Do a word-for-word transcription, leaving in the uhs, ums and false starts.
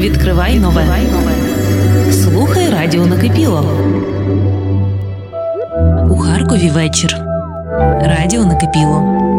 Відкривай нове. Слухай радіо Накипіло. У Харкові вечір. Радіо Накипіло.